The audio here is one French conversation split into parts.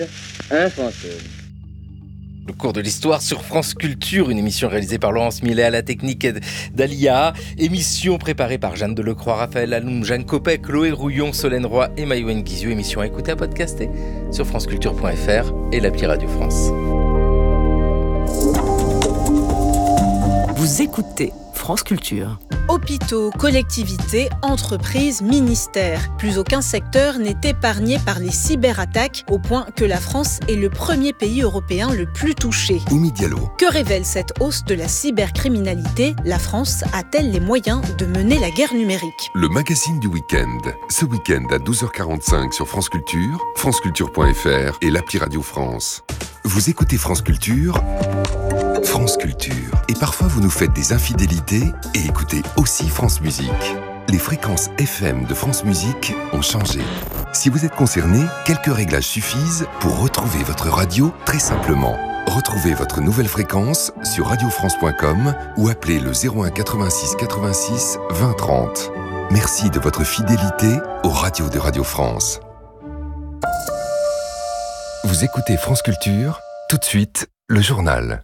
Un Français. Le cours de l'histoire sur France Culture, une émission réalisée par Laurence Millet à la technique d'Alia. Émission préparée par Jeanne Delecroix, Raphaël Alloum, Jeanne Copec, Chloé Rouillon, Solène Roy et Maïwen Guizou. Émission à écouter, à podcaster sur franceculture.fr et l'appli Radio France. Vous écoutez France Culture. Hôpitaux, collectivités, entreprises, ministères. Plus aucun secteur n'est épargné par les cyberattaques, au point que la France est le premier pays européen le plus touché. Oumi Diallo. Que révèle cette hausse de la cybercriminalité ? La France a-t-elle les moyens de mener la guerre numérique ? Le magazine du week-end. Ce week-end à 12h45 sur France Culture, franceculture.fr et l'appli Radio France. Vous écoutez France Culture, France Culture. Et parfois vous nous faites des infidélités et écoutez aussi France Musique. Les fréquences FM de France Musique ont changé. Si vous êtes concerné, quelques réglages suffisent pour retrouver votre radio très simplement. Retrouvez votre nouvelle fréquence sur radiofrance.com ou appelez le 01 86 86 20 30. Merci de votre fidélité aux radios de Radio France. Vous écoutez France Culture, tout de suite, le journal.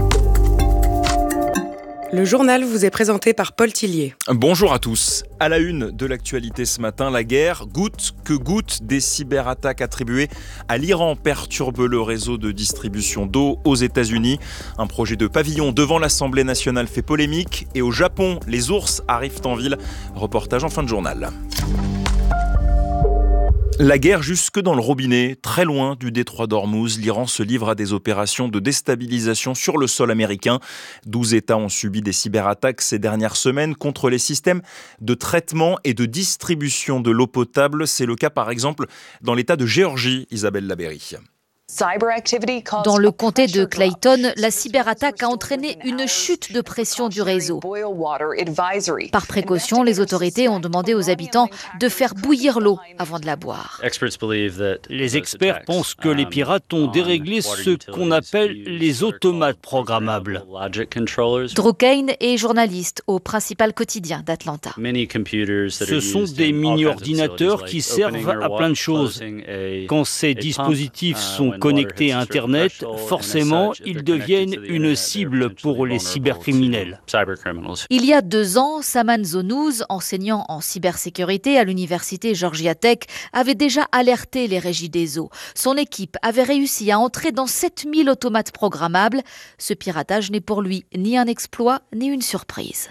Le journal vous est présenté par Paul Tillier. Bonjour à tous. À la une de l'actualité ce matin, la guerre, goutte que goutte, des cyberattaques attribuées à l'Iran perturbent le réseau de distribution d'eau aux États-Unis. Un projet de pavillon devant l'Assemblée nationale fait polémique. Et au Japon, les ours arrivent en ville. Reportage en fin de journal. La guerre jusque dans le robinet, très loin du détroit d'Ormuz, l'Iran se livre à des opérations de déstabilisation sur le sol américain. 12 États ont subi des cyberattaques ces dernières semaines contre les systèmes de traitement et de distribution de l'eau potable. C'est le cas par exemple dans l'État de Géorgie, Isabelle Labéry. Dans le comté de Clayton, la cyberattaque a entraîné une chute de pression du réseau. Par précaution, les autorités ont demandé aux habitants de faire bouillir l'eau avant de la boire. Les experts pensent que les pirates ont déréglé ce qu'on appelle les automates programmables. Drew Kane est journaliste au principal quotidien d'Atlanta. Ce sont des mini-ordinateurs qui servent à plein de choses. Quand ces dispositifs sont connectés à Internet, forcément, ils deviennent une cible pour les cybercriminels. Il y a 2 ans, Saman Zonouz, enseignant en cybersécurité à l'université Georgia Tech, avait déjà alerté les régies des eaux. Son équipe avait réussi à entrer dans 7000 automates programmables. Ce piratage n'est pour lui ni un exploit, ni une surprise.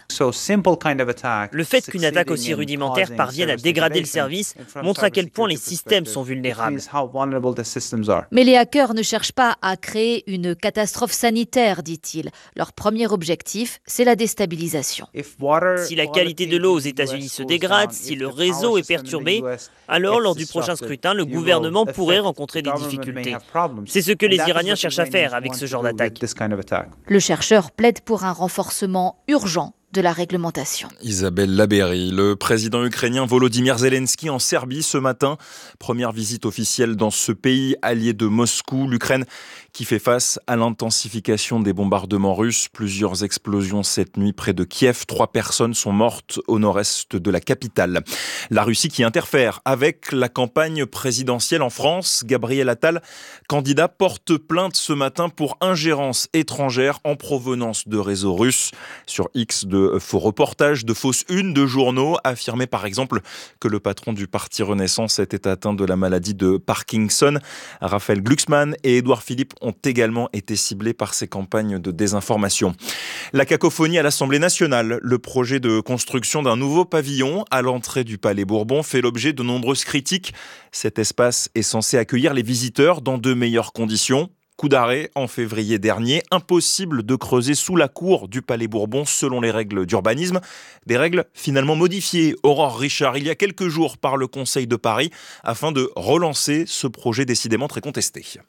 Le fait qu'une attaque aussi rudimentaire parvienne à dégrader le service montre à quel point les systèmes sont vulnérables. Mais les hackers ne cherchent pas à créer une catastrophe sanitaire, dit-il. Leur premier objectif, c'est la déstabilisation. Si la qualité de l'eau aux États-Unis se dégrade, si le réseau est perturbé, alors lors du prochain scrutin, le gouvernement pourrait rencontrer des difficultés. C'est ce que les Iraniens cherchent à faire avec ce genre d'attaque. Le chercheur plaide pour un renforcement urgent de la réglementation. Isabelle Labéry, le président ukrainien Volodymyr Zelensky en Serbie ce matin. Première visite officielle dans ce pays allié de Moscou. L'Ukraine qui fait face à l'intensification des bombardements russes. Plusieurs explosions cette nuit près de Kiev. 3 personnes sont mortes au nord-est de la capitale. La Russie qui interfère avec la campagne présidentielle en France. Gabriel Attal, candidat, porte plainte ce matin pour ingérence étrangère en provenance de réseaux russes. Sur X, de faux reportages, de fausses unes de journaux, affirmait par exemple que le patron du parti Renaissance était atteint de la maladie de Parkinson. Raphaël Glucksmann et Édouard Philippe ont également été ciblés par ces campagnes de désinformation. La cacophonie à l'Assemblée nationale. Le projet de construction d'un nouveau pavillon à l'entrée du Palais Bourbon fait l'objet de nombreuses critiques. Cet espace est censé accueillir les visiteurs dans de meilleures conditions. Coup d'arrêt en février dernier, impossible de creuser sous la cour du Palais Bourbon selon les règles d'urbanisme. Des règles finalement modifiées, Aurore Richard, il y a quelques jours par le Conseil de Paris afin de relancer ce projet décidément très contesté.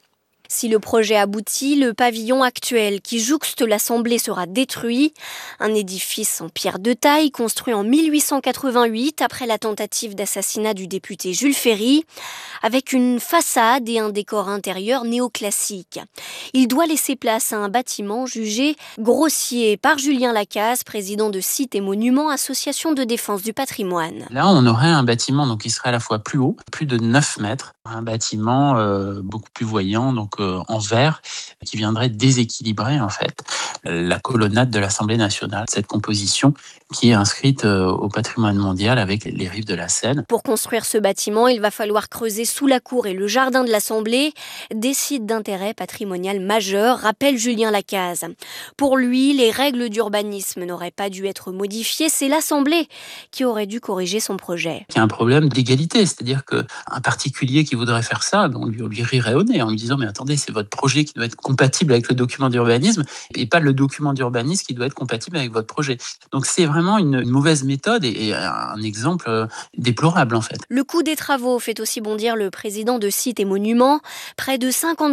Si le projet aboutit, le pavillon actuel qui jouxte l'Assemblée sera détruit. Un édifice en pierre de taille construit en 1888 après la tentative d'assassinat du député Jules Ferry, avec une façade et un décor intérieur néoclassique. Il doit laisser place à un bâtiment jugé grossier par Julien Lacaze, président de Sites et Monuments, association de défense du patrimoine. Là, on aurait un bâtiment qui serait à la fois plus haut, plus de 9 mètres, un bâtiment beaucoup plus voyant, en verre, qui viendrait déséquilibrer en fait la colonnade de l'Assemblée nationale. Cette composition qui est inscrite au patrimoine mondial avec les rives de la Seine. Pour construire ce bâtiment, il va falloir creuser sous la cour et le jardin de l'Assemblée des sites d'intérêt patrimonial majeur, rappelle Julien Lacaze. Pour lui, les règles d'urbanisme n'auraient pas dû être modifiées, c'est l'Assemblée qui aurait dû corriger son projet. Il y a un problème d'égalité, c'est-à-dire qu'un particulier qui voudrait faire ça, on lui rirait au nez en lui disant « mais attendez, c'est votre projet qui doit être compatible avec le document d'urbanisme et pas le document d'urbanisme qui doit être compatible avec votre projet ». Donc c'est vraiment une mauvaise méthode et un exemple déplorable en fait. Le coût des travaux fait aussi bondir le président de Sites et Monuments. Près de 50